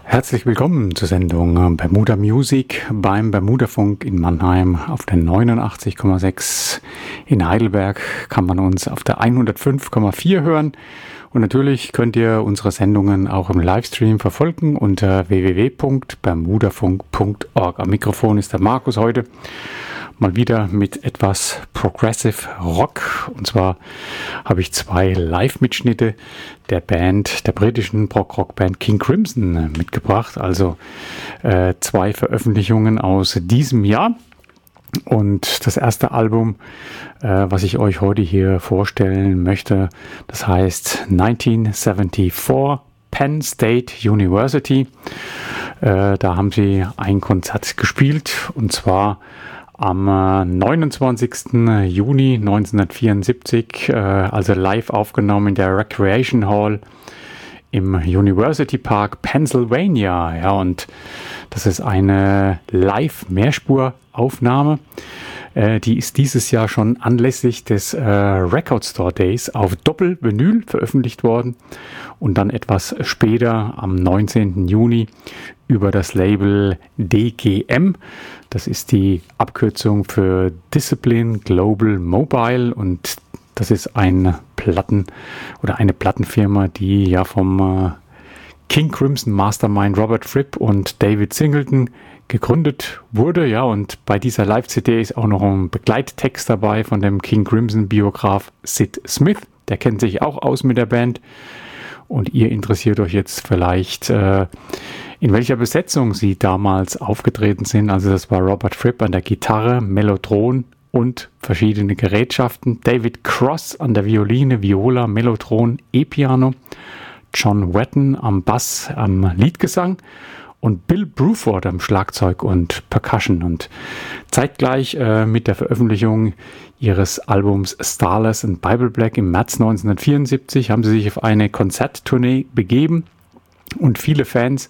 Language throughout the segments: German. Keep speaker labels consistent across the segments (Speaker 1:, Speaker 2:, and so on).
Speaker 1: Herzlich willkommen zur Sendung Bermuda Music beim Bermudafunk in Mannheim auf der 89,6. In Heidelberg kann man uns auf der 105,4 hören. Und natürlich könnt ihr unsere Sendungen auch im Livestream verfolgen unter www.bermudafunk.org. Am Mikrofon ist der Markus heute. Mal wieder mit etwas Progressive Rock. Und zwar habe ich zwei Live-Mitschnitte der britischen Prog-Rock-Band King Crimson mitgebracht. Also zwei Veröffentlichungen aus diesem Jahr. Und das erste Album, was ich euch heute hier vorstellen möchte, das heißt 1974 Penn State University. Da haben sie ein Konzert gespielt, und zwar am 29. Juni 1974, also live aufgenommen in der Recreation Hall im University Park, Pennsylvania. Ja, und das ist eine Live-Mehrspuraufnahme. Die ist dieses Jahr schon anlässlich des Record Store Days auf Doppel-Vinyl veröffentlicht worden und dann etwas später am 19. Juni über das Label DGM. Das ist die Abkürzung für Discipline Global Mobile, und das ist eine Plattenfirma, die ja vom King Crimson Mastermind Robert Fripp und David Singleton gegründet wurde. Ja, und bei dieser Live-CD ist auch noch ein Begleittext dabei von dem King Crimson-Biograf Sid Smith. Der kennt sich auch aus mit der Band. Und ihr interessiert euch jetzt vielleicht, in welcher Besetzung sie damals aufgetreten sind. Also das war Robert Fripp an der Gitarre, Mellotron und verschiedene Gerätschaften. David Cross an der Violine, Viola, Mellotron, E-Piano. John Wetton am Bass, am Leadgesang und Bill Bruford am Schlagzeug und Percussion. Und zeitgleich mit der Veröffentlichung ihres Albums Starless and Bible Black im März 1974 haben sie sich auf eine Konzerttournee begeben, und viele Fans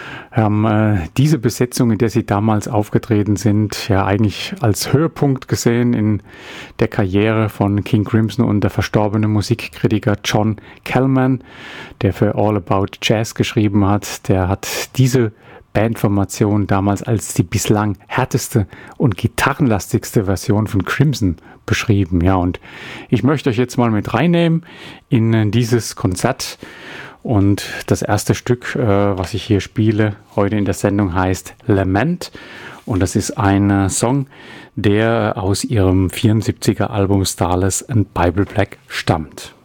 Speaker 1: haben diese Besetzung, in der sie damals aufgetreten sind, ja eigentlich als Höhepunkt gesehen in der Karriere von King Crimson. Und der verstorbene Musikkritiker John Kellman, der für All About Jazz geschrieben hat, der hat diese Bandformation damals als die bislang härteste und gitarrenlastigste Version von Crimson beschrieben. Ja, und ich möchte euch jetzt mal mit reinnehmen in dieses Konzert. Und das erste Stück, was ich hier spiele heute in der Sendung, heißt Lament. Und das ist ein Song, der aus ihrem 74er Album Starless and Bible Black stammt.